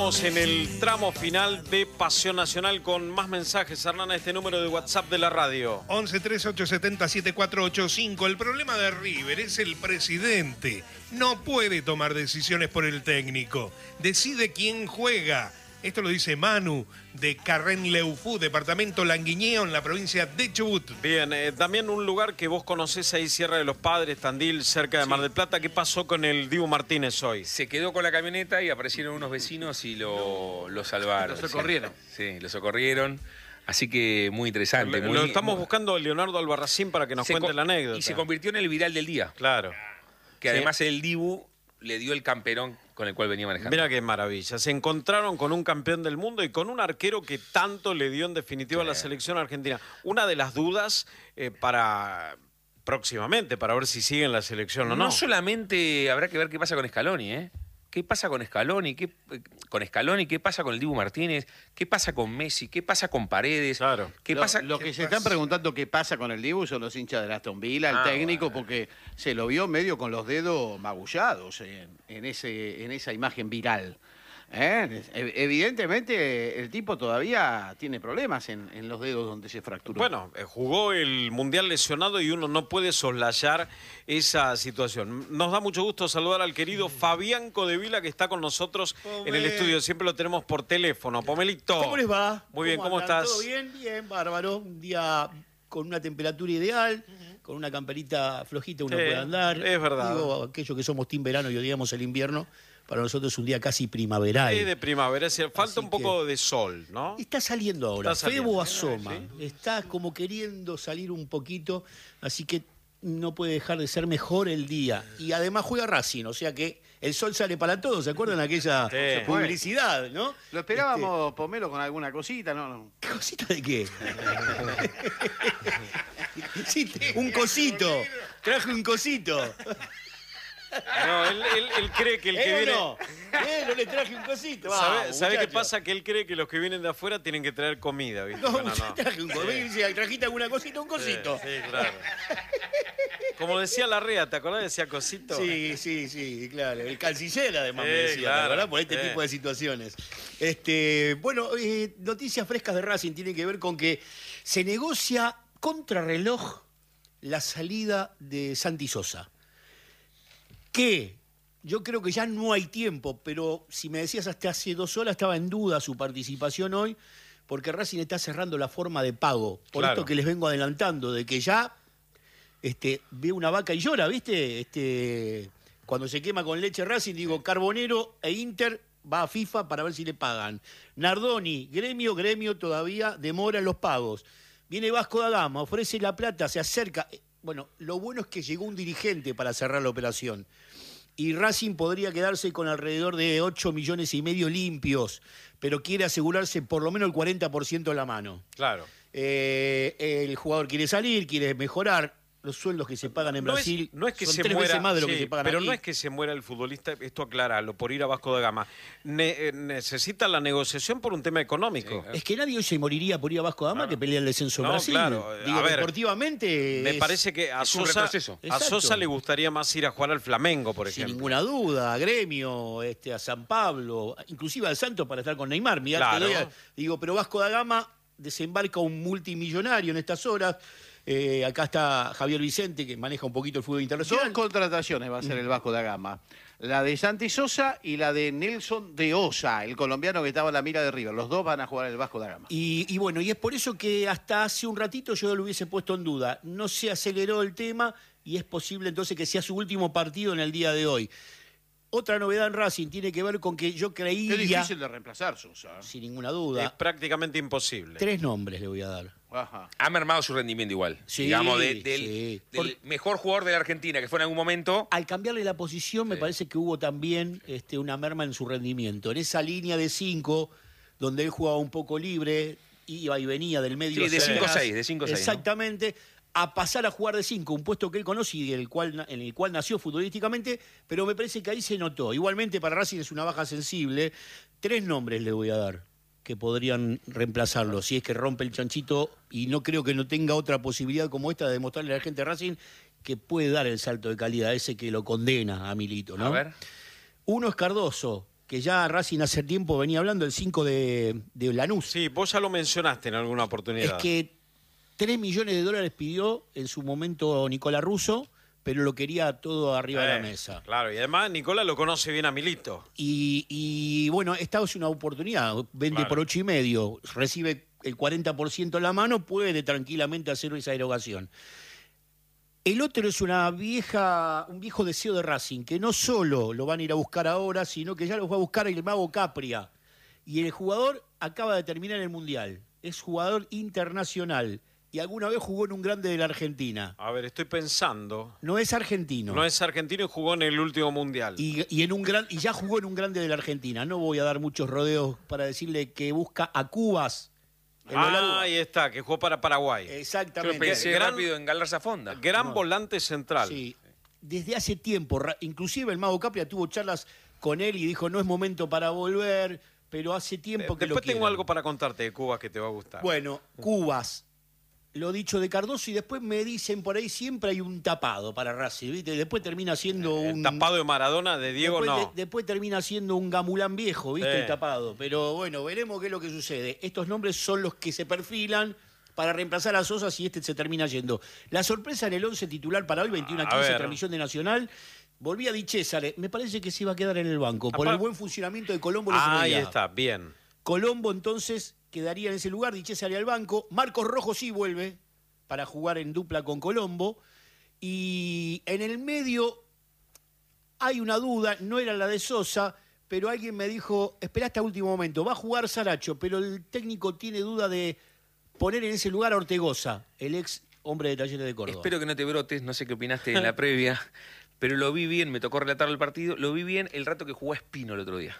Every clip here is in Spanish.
Estamos en el tramo final de Pasión Nacional con más mensajes. Hernán, a este número de WhatsApp de la radio. 11 3870 7485. El problema de River es el presidente. No puede tomar decisiones por el técnico. Decide quién juega. Esto lo dice Manu de Carren-Leufú, departamento Languiñeo, en la provincia de Chubut. Bien, también un lugar que vos conocés ahí, Sierra de los Padres, Tandil, cerca de Mar del Plata. ¿Qué pasó con el Dibu Martínez hoy? Se quedó con la camioneta y aparecieron unos vecinos y lo salvaron. Lo socorrieron. Sí, lo socorrieron. Así que muy interesante. Lo estamos buscando a Leonardo Albarracín para que nos cuente la anécdota. Y se convirtió en el viral del día. Claro. Que además el Dibu le dio el camperón con el cual venía manejando. Mira qué maravilla. Se encontraron con un campeón del mundo y con un arquero que tanto le dio en definitiva a la selección argentina. Una de las dudas para próximamente, para ver si sigue en la selección o no. No solamente habrá que ver qué pasa con Scaloni, ¿eh? ¿Qué pasa con Scaloni? ¿Qué pasa con el Dibu Martínez? ¿Qué pasa con Messi? ¿Qué pasa con Paredes? Claro. ¿Qué pasa? Lo que se están preguntando qué pasa con el Dibu son los hinchas de Aston Villa, el técnico, porque se lo vio medio con los dedos magullados en esa imagen viral. Evidentemente el tipo todavía tiene problemas en los dedos donde se fracturó. Bueno, jugó el Mundial lesionado y uno no puede soslayar esa situación. Nos da mucho gusto saludar al querido Fabián Codevila, que está con nosotros en el estudio. Siempre lo tenemos por teléfono. Pomelito. ¿Cómo les va? Muy bien, ¿cómo andan? estás? ¿Todo bien? Bien, bárbaro. Un día con una temperatura ideal, con una camperita flojita uno puede andar. Es verdad. Digo, aquellos que somos team verano y odiamos el invierno, para nosotros es un día casi primaveral. Es de primavera, falta Así un poco de sol, ¿no? Está saliendo ahora, Está saliendo. Febo asoma, Sí. está como queriendo salir un poquito, así que no puede dejar de ser mejor el día. Y además juega Racing, o sea que el sol sale para todos, ¿se acuerdan aquella publicidad, no? Lo esperábamos, Pomelo, con alguna cosita, ¿no? ¿Qué cosita de qué? Sí, un cosito, traje un cosito. No, él cree que el que viene... No le traje un cosito. ¿Sabe qué pasa? Que él cree que los que vienen de afuera tienen que traer comida, ¿viste? No, Bueno, traje un cosito. Si trajiste alguna cosita, un cosito. Sí, claro. Como decía Larrea, ¿te acordás? Decía cosito. Sí, claro. El canciller además me decía, claro, ¿verdad? Por este tipo de situaciones. Bueno, noticias frescas de Racing tienen que ver con que se negocia contrarreloj la salida de Santi Sosa. Que yo creo que ya no hay tiempo, pero si me decías hasta hace 2 horas estaba en duda su participación hoy, porque Racing está cerrando la forma de pago. Por esto que les vengo adelantando, de que ya ve una vaca y llora, ¿viste? Cuando se quema con leche Racing, digo, Carbonero e Inter va a FIFA para ver si le pagan. Nardoni, gremio todavía demora en los pagos. Viene Vasco da Gama, ofrece la plata, se acerca. Bueno, lo bueno es que llegó un dirigente para cerrar la operación. Y Racing podría quedarse con alrededor de 8,5 millones limpios, pero quiere asegurarse por lo menos el 40% en la mano. Claro. El jugador quiere salir, quiere mejorar. Los sueldos que se pagan en Brasil no es que son se 3 muera, veces más de lo que se pagan pero aquí. no es que se muera el futbolista, esto acláralo, por ir a Vasco da Gama. Necesita la negociación por un tema económico. Sí, claro. Es que nadie hoy se moriría por ir a Vasco da Gama que pelea el descenso en No, Brasil. claro. Digo, A ver, deportivamente Me parece que a es un Sosa, retroceso. a Sosa le gustaría más ir a jugar al Flamengo, por sin ejemplo. ninguna duda, a Gremio, a San Pablo, inclusive al Santos para estar con Neymar. Mirá, Claro. digo, pero Vasco da Gama desembarca un multimillonario en estas horas. Acá está Javier Vicente, que maneja un poquito el fútbol 2 internacional. contrataciones va a ser el Vasco da Gama. La de Santi Sosa y la de Nelson de Osa, el colombiano que estaba en la mira de River. Los dos van a jugar el Vasco da Gama. Y bueno, y es por eso que hasta hace un ratito yo lo hubiese puesto en duda. No se aceleró el tema y es posible entonces que sea su último partido en el día de hoy. Otra novedad en Racing tiene que ver con que yo creía... Es difícil de reemplazar, Sosa. Sin ninguna duda. Es prácticamente imposible. 3 nombres le voy a dar. Ajá. Ha mermado su rendimiento igual. Sí, Digamos, sí. del mejor jugador de la Argentina, que fue en algún momento. Al cambiarle la posición me parece que hubo también una merma en su rendimiento. En esa línea de 5, donde él jugaba un poco libre, iba y venía del medio. Sí, de hacia 5 a atrás. 6, de 5 a 6. Exactamente. A pasar a jugar de 5, un puesto que él conoce y en el cual nació futbolísticamente, pero me parece que ahí se notó. Igualmente para Racing es una baja sensible. 3 nombres le voy a dar que podrían reemplazarlo, si es que rompe el chanchito, y no creo que no tenga otra posibilidad como esta de demostrarle a la gente de Racing que puede dar el salto de calidad ese que lo condena a Milito, ¿no? A ver. Uno es Cardoso, que ya Racing hace tiempo venía hablando, el 5 de Lanús. Sí, vos ya lo mencionaste en alguna Es oportunidad. que $3 millones pidió en su momento Nicolás Russo, pero lo quería todo arriba de la mesa. Claro, y además Nicolás lo conoce bien a Milito. Y bueno, esta es una oportunidad. Vende Claro. por 8,5, recibe el 40% en la mano, puede tranquilamente hacer esa erogación. El otro es un viejo deseo de Racing, que no solo lo van a ir a buscar ahora, sino que ya los va a buscar el mago Capria. Y el jugador acaba de terminar el Mundial. Es jugador internacional. Y alguna vez jugó en un grande de la Argentina. A ver, estoy pensando. No es argentino. No es argentino y jugó en el último mundial. Y ya jugó en un grande de la Argentina. No voy a dar muchos rodeos para decirle que busca a Cubas. Ahí está, que jugó para Paraguay. Yo Exactamente. pensé Gran- rápido en Galarza Fonda. Gran volante central. Sí. Desde hace tiempo, inclusive el mago Capria tuvo charlas con él y dijo no es momento para volver, pero hace tiempo que lo Después tengo quieren. algo para contarte de Cuba que te va a gustar. Bueno, Cubas. Lo dicho de Cardoso y después me dicen por ahí siempre hay un tapado para Racing, ¿viste? Después termina siendo El un tapado de Maradona, de Diego después, no. después termina siendo un gamulán viejo, ¿viste? Sí. El tapado. Pero bueno, veremos qué es lo que sucede. Estos nombres son los que se perfilan para reemplazar a Sosa si este se termina yendo. La sorpresa en el 11 titular para hoy, 21:15, ver. transmisión de Nacional. Volví a Di César. Me parece que se iba a quedar en el banco por Apar- el buen funcionamiento de Colombo. el otro Ahí día. está, bien. Colombo entonces quedaría en ese lugar, Di César al banco. Marcos Rojo sí vuelve para jugar en dupla con Colombo. Y en el medio hay una duda, no era la de Sosa, pero alguien me dijo, espera hasta último momento, va a jugar Saracho, pero el técnico tiene duda de poner en ese lugar a Ortegoza, el ex hombre de Talleres de Córdoba. Espero que no te brotes, no sé qué opinaste en la previa, pero lo vi bien, me tocó relatar el partido, lo vi bien el rato que jugó a Espino el otro día.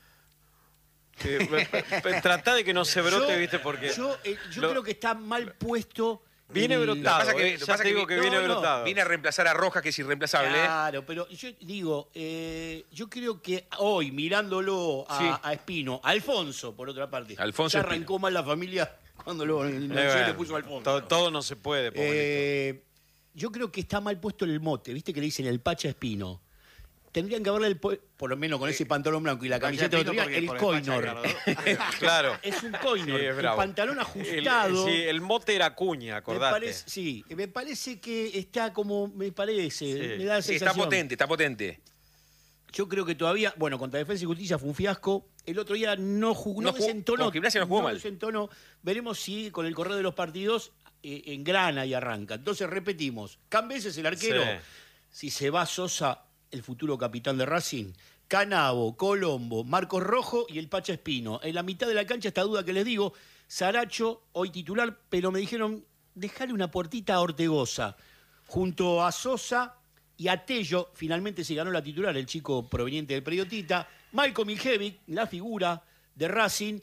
Tratá de que no se brote, ¿viste? Porque Yo creo que está mal puesto. viene el- brotado. Lo que pasa que- Ya lo que pasa te digo que- que viene no, brotado. Viene a reemplazar a Rojas, que es irreemplazable. Claro, pero yo digo, yo creo que hoy, mirándolo Sí. a Espino, a Alfonso, por otra parte, Alfonso ya arrancó mal la familia cuando le puso Alfonso. Todo no se puede, pobrecito. Yo creo que está mal puesto el mote, ¿viste que le dicen el Pacha Espino? Tendrían que haberle, por lo menos con ese pantalón blanco y la camiseta de otro día, el Coinor. Claro. Es un Coinor, Sí, es un bravo. pantalón ajustado. Sí, el mote era Cuña, Me acordate. parece, sí, me parece que está como, me parece, Sí. me da la Sí, está sensación. potente, está potente. Yo creo que todavía, bueno, contra Defensa y Justicia fue un fiasco. El otro día no jugó, No jugó, desentonó. con Gimnasia no jugó mal. Desentonó. Veremos si con el correr de los partidos engrana y arranca. Entonces repetimos, Cambés es el arquero. Sí. Si se va Sosa, el futuro capitán de Racing, Canavo, Colombo, Marcos Rojo y el Pacha Espino. En la mitad de la cancha, esta duda que les digo, Saracho, hoy titular, pero me dijeron, dejale una puertita a Ortegoza. Junto a Sosa y a Tello, finalmente se ganó la titular, el chico proveniente del Periodita. Malcolm Miljevic, la figura de Racing.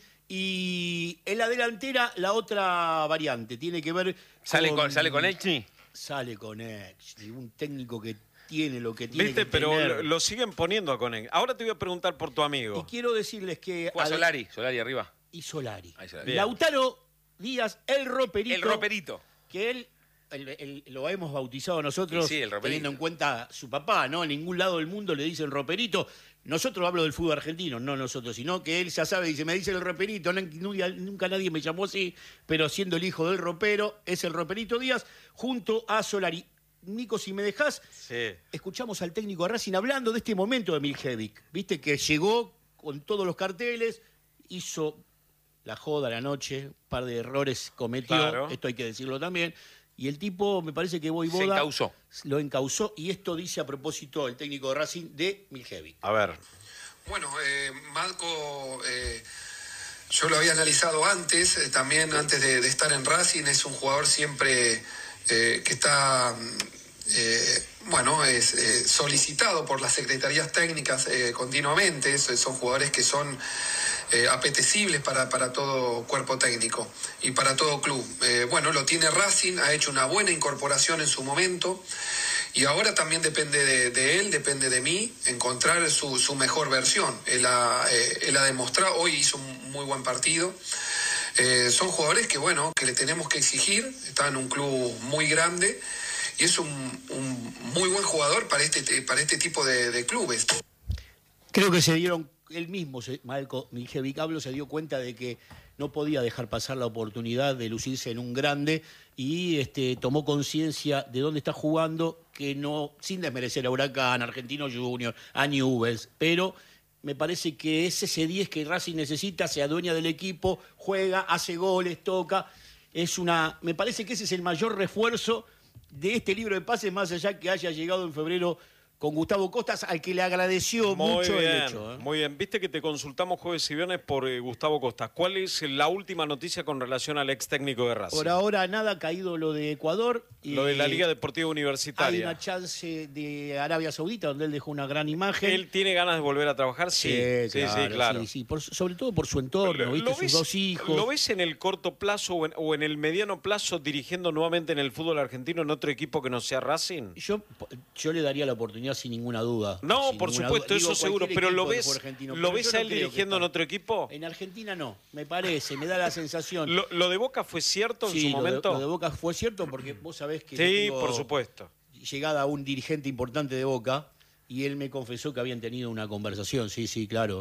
Y en la delantera, la otra variante, tiene que ver ¿Sale con Elchi? Sale con Exley, un técnico que tiene lo que tiene ¿Viste? que Pero tener. lo siguen poniendo a Conen. Ahora te voy a preguntar por tu Y amigo. quiero decirles que... Fue a Solari arriba. Y Solari. Ahí Solari. Bien. Lautaro Díaz, el roperito. El roperito. Que él lo hemos bautizado nosotros, Sí, el roperito. teniendo en cuenta su papá, ¿no? En ningún lado del mundo le dicen roperito. Nosotros hablo del fútbol argentino, no nosotros, sino que él ya sabe, dice, me dice el roperito, nunca nadie me llamó así, pero siendo el hijo del ropero, es el roperito Díaz, junto a Solari. Nico, si me dejás, Sí. escuchamos al técnico de Racing hablando de este momento de Miljevic. Viste que llegó con todos los carteles, hizo la joda la noche, un par de errores cometió, Claro. esto hay que decirlo también. Y el tipo, me parece que Voivoda Se encausó. lo encausó. Y esto dice a propósito el técnico de Racing de Miljevic. A ver. Bueno, Marco, yo lo había analizado antes, también antes de estar en Racing, es un jugador siempre que está, es solicitado por las secretarías técnicas continuamente. Son jugadores que son apetecibles para todo cuerpo técnico y para todo club. Lo tiene Racing, ha hecho una buena incorporación en su momento. Y ahora también depende de él, depende de mí, encontrar su mejor versión. Él ha demostrado, hoy hizo un muy buen partido. Son jugadores que le tenemos que exigir, está en un club muy grande y es un muy buen jugador para este tipo de clubes. Creo que se dieron él mismo, Marco Miljevic se dio cuenta de que no podía dejar pasar la oportunidad de lucirse en un grande y tomó conciencia de dónde está jugando, que no, sin desmerecer a Huracán, Argentino Junior, a Newell's, pero me parece que es ese 10 que Racing necesita, se adueña del equipo, juega, hace goles, toca. Me parece que ese es el mayor refuerzo de este libro de pases, más allá que haya llegado en febrero con Gustavo Costas, al que le agradeció mucho el hecho. Muy bien, viste que te consultamos jueves y viernes por Gustavo Costas. ¿Cuál es la última noticia con relación al ex técnico de Racing? Por ahora nada, ha caído lo de Ecuador. Lo de la Liga Deportiva Universitaria. Hay una chance de Arabia Saudita, donde él dejó una gran imagen. ¿Él tiene ganas de volver a trabajar? Sí, claro. Sí, sobre todo por su entorno, ¿viste? Sus dos hijos. ¿Lo ves en el corto plazo o en el mediano plazo dirigiendo nuevamente en el fútbol argentino en otro equipo que no sea Racing? Yo le daría la oportunidad sin ninguna duda. No, sin por ninguna supuesto, duda. eso seguro, pero ¿lo ves a él no dirigiendo en otro equipo? En Argentina no, me da la sensación. ¿Lo de Boca fue cierto en su momento? Lo de Boca fue cierto porque vos sabés que sí, por supuesto. Llegada a un dirigente importante de Boca y él me confesó que habían tenido una conversación, sí, claro,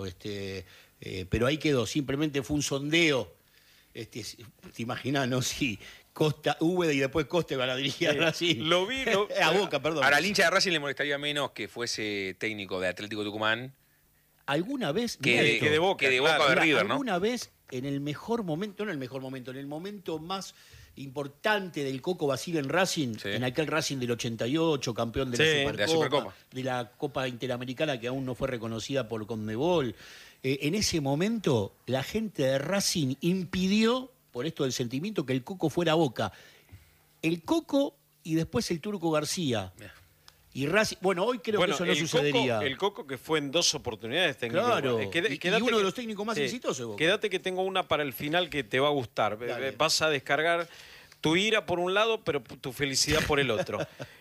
pero ahí quedó, simplemente fue un sondeo. Te imaginás, ¿no? Sí. Úbeda y después Costa van a dirigir a Racing. A Boca, perdón. Ahora, al hincha de Racing le molestaría menos que fuese técnico de Atlético Tucumán. ¿Alguna vez? Que de Boca, de River, ¿no? ¿Alguna vez en el mejor momento, no en el mejor momento, en el momento más importante del Coco Basile en Racing, en aquel Racing del 88, campeón de la Supercopa, de la Copa Interamericana que aún no fue reconocida por Conmebol, en ese momento la gente de Racing impidió, por esto del sentimiento, que el Coco fuera a Boca. El Coco y después el Turco García. Y Racing, hoy creo que eso no sucedería. El Coco que fue en 2 oportunidades técnico. Claro, y uno de los técnicos más exitosos de Boca. Quédate que tengo una para el final que te va a gustar. Dale. Vas a descargar tu ira por un lado, pero tu felicidad por el otro.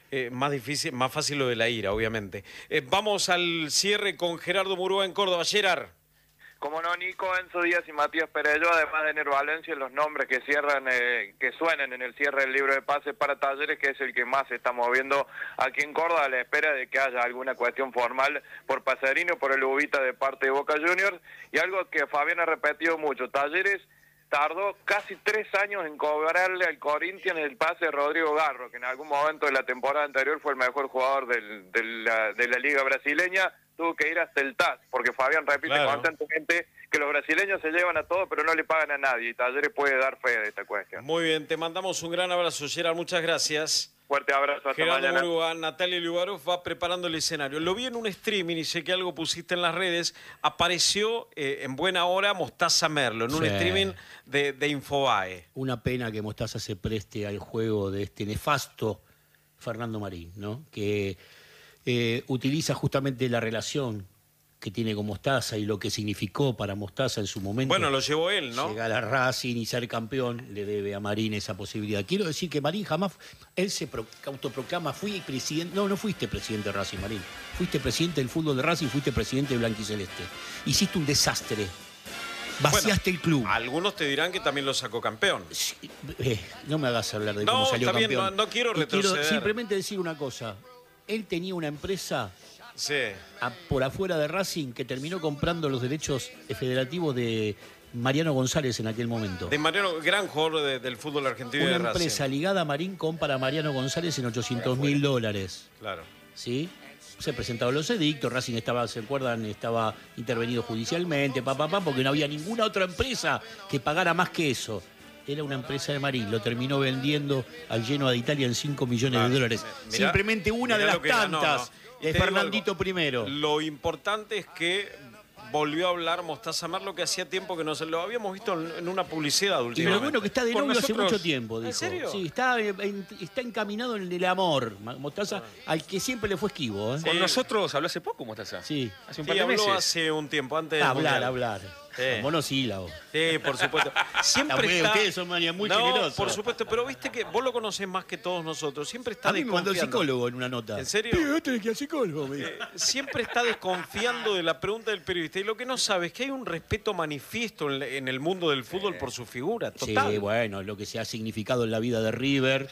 Más fácil lo de la ira, obviamente. Vamos al cierre con Gerardo Murúa en Córdoba. Gerard. Como no, Nico, Enzo Díaz y Matías Perello, además de Ener Valencia, los nombres que que suenan en el cierre del libro de pases para Talleres, que es el que más se está moviendo aquí en Córdoba, a la espera de que haya alguna cuestión formal por Pacerini, por el Ubita de parte de Boca Juniors, y algo que Fabián ha repetido mucho, Talleres tardó casi 3 años en cobrarle al Corinthians el pase de Rodrigo Garro, que en algún momento de la temporada anterior fue el mejor jugador de la Liga Brasileña. Tuvo que ir hasta el TAS, porque Fabián repite constantemente que los brasileños se llevan a todo, pero no le pagan a nadie, y Talleres puede dar fe de esta cuestión. Muy bien, te mandamos un gran abrazo, Gerard, muchas gracias. Fuerte abrazo, hasta Gerardo mañana. Murúa, Natalia Lugarov va preparando el escenario. Lo vi en un streaming y sé que algo pusiste en las redes. Apareció en buena hora Mostaza Merlo, en un streaming de Infobae. Una pena que Mostaza se preste al juego de este nefasto Fernando Marín, ¿no? Que utiliza justamente la relación que tiene con Mostaza y lo que significó para Mostaza en su momento. Bueno, lo llevó él, ¿no? Llegar a Racing y ser campeón le debe a Marín esa posibilidad. Quiero decir que Marín jamás, él se autoproclama, fui presidente, no fuiste presidente de Racing, Marín. Fuiste presidente del fútbol de Racing, fuiste presidente de Blanquiceleste. Hiciste un desastre. Vaciaste el club. Algunos te dirán que también lo sacó campeón. No me hagas hablar de cómo salió campeón. Bien, no quiero retroceder. Quiero simplemente decir una cosa. Él tenía una empresa por afuera de Racing que terminó comprando los derechos federativos de Mariano González en aquel momento. De Mariano, gran jugador del fútbol argentino y de Racing. Una empresa ligada a Marín compra a Mariano González en $800.000. Claro. ¿Sí? Se presentaron los edictos, Racing estaba, ¿se acuerdan? Estaba intervenido judicialmente, porque no había ninguna otra empresa que pagara más que eso. Era una empresa de Marín, lo terminó vendiendo al Genoa de Italia en $5 millones. Simplemente una de las tantas de Fernandito I. Lo importante es que volvió a hablar Mostaza Merlo, que hacía tiempo que no se lo habíamos visto en una publicidad últimamente. Y lo bueno que está de novio hace mucho tiempo, dijo. ¿En serio? Sí, está encaminado en el amor, Mostaza, al que siempre le fue esquivo. Con nosotros habló hace poco, Mostaza. Sí. Hace un par de meses. Habló hace un tiempo, antes de hablar. Monosílabo. Sí, por supuesto. Siempre está... Ustedes son muy generosos. Por supuesto, pero viste que vos lo conocés más que todos nosotros. Siempre está desconfiando. A mí me mandó el psicólogo en una nota. ¿En serio? Que el psicólogo. Siempre está desconfiando de la pregunta del periodista. Y lo que no sabe es que hay un respeto manifiesto en el mundo del fútbol por su figura. Total. Sí, bueno, lo que se ha significado en la vida de River.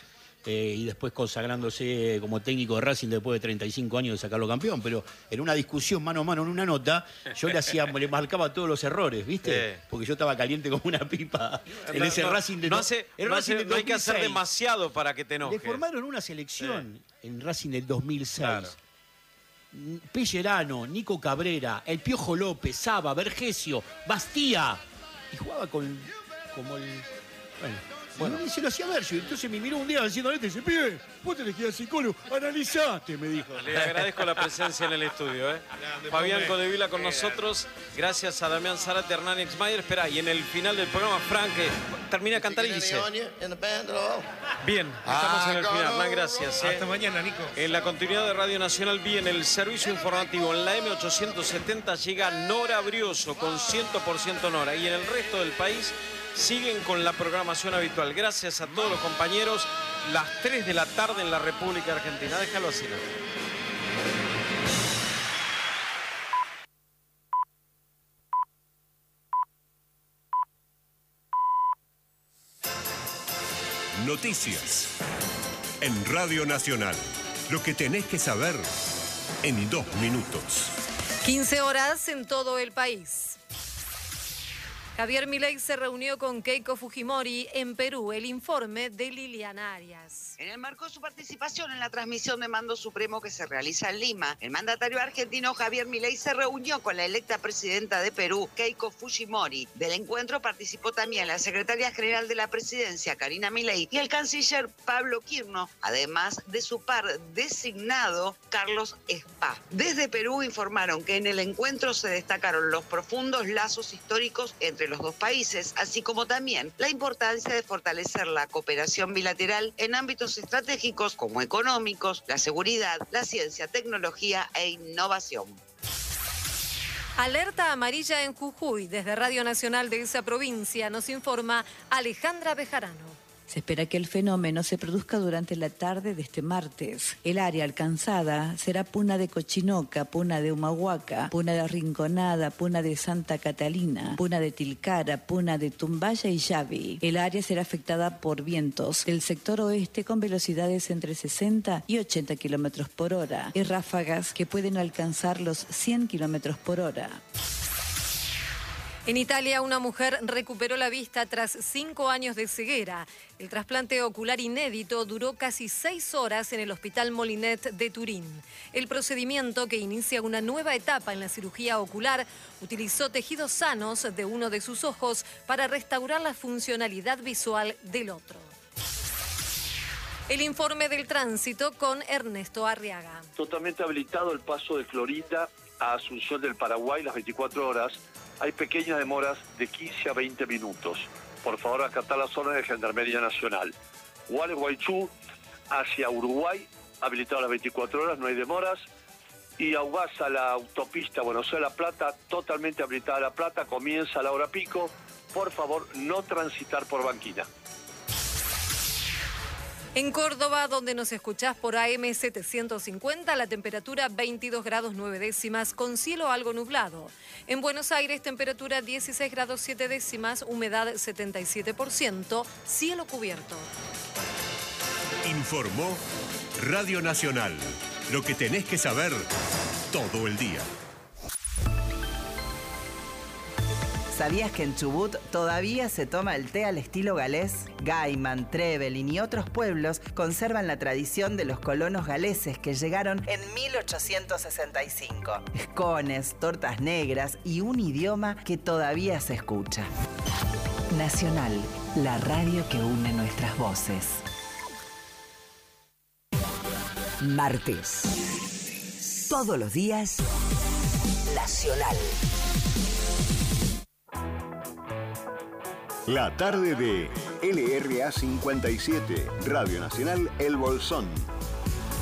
y después consagrándose como técnico de Racing después de 35 años de sacarlo campeón, pero en una discusión mano a mano, en una nota, yo le marcaba todos los errores, ¿viste? Porque yo estaba caliente como una pipa en ese Racing de... No hay que hacer demasiado para que te enojes. Le formaron una selección en Racing del 2006. Claro. Pellerano, Nico Cabrera, El Piojo López, Saba, Vergesio, Bastía. Y jugaba como el... Bueno, y se lo hacía Vergesio. Entonces me miró un día diciendo, dice, pibe, vos tenés que ir al psicólogo, analizaste, me dijo. Le agradezco la presencia en el estudio, ¿eh? Fabián Codevila con nosotros. Gracias a Damián Zárate, Hernán Exmayer. Espera, y en el final del programa, Frank termina de cantar y dice... Bien, estamos en el final. Hernán, gracias. Hasta mañana, Nico. En la continuidad de Radio Nacional B, en el servicio informativo, en la M870, llega Nora Brioso con 100% Nora. Y en el resto del país siguen con la programación habitual. Gracias a todos los compañeros. Las 3 de la tarde en la República Argentina. Déjalo así, ¿no? Noticias en Radio Nacional. Lo que tenés que saber en 2 minutos. 15 horas en todo el país. Javier Milei se reunió con Keiko Fujimori en Perú. El informe de Liliana Arias. En el marco de su participación en la transmisión de Mando Supremo que se realiza en Lima, el mandatario argentino Javier Milei se reunió con la electa presidenta de Perú, Keiko Fujimori. Del encuentro participó también la secretaria general de la presidencia, Karina Milei, y el canciller Pablo Quirno, además de su par designado, Carlos Spa. Desde Perú informaron que en el encuentro se destacaron los profundos lazos históricos entre los dos países, así como también la importancia de fortalecer la cooperación bilateral en ámbitos estratégicos como económicos, la seguridad, la ciencia, tecnología e innovación. Alerta amarilla en Jujuy. Desde Radio Nacional de esa provincia nos informa Alejandra Bejarano. Se espera que el fenómeno se produzca durante la tarde de este martes. El área alcanzada será Puna de Cochinoca, Puna de Humahuaca, Puna de Rinconada, Puna de Santa Catalina, Puna de Tilcara, Puna de Tumbaya y Yavi. El área será afectada por vientos del sector oeste con velocidades entre 60 y 80 kilómetros por hora y ráfagas que pueden alcanzar los 100 kilómetros por hora. En Italia, una mujer recuperó la vista tras 5 años de ceguera. El trasplante ocular inédito duró casi 6 horas en el Hospital Molinet de Turín. El procedimiento, que inicia una nueva etapa en la cirugía ocular, utilizó tejidos sanos de uno de sus ojos para restaurar la funcionalidad visual del otro. El informe del tránsito con Ernesto Arriaga. Totalmente habilitado el paso de Florida a Asunción del Paraguay las 24 horas. Hay pequeñas demoras de 15 a 20 minutos. Por favor, acatar las órdenes de Gendarmería Nacional. Gualeguaychú hacia Uruguay, habilitado las 24 horas, no hay demoras. Y Aguasa, la autopista Buenos Aires-La Plata, totalmente habilitada La Plata, comienza a la hora pico. Por favor, no transitar por Banquina. En Córdoba, donde nos escuchás por AM 750, la temperatura 22 grados 9 décimas, con cielo algo nublado. En Buenos Aires, temperatura 16 grados 7 décimas, humedad 77%, cielo cubierto. Informó Radio Nacional. Lo que tenés que saber todo el día. ¿Sabías que en Chubut todavía se toma el té al estilo galés? Gaiman, Trevelin y otros pueblos conservan la tradición de los colonos galeses que llegaron en 1865. Escones, tortas negras y un idioma que todavía se escucha. Nacional, la radio que une nuestras voces. Martes. Todos los días, Nacional. La tarde de LRA 57, Radio Nacional El Bolsón.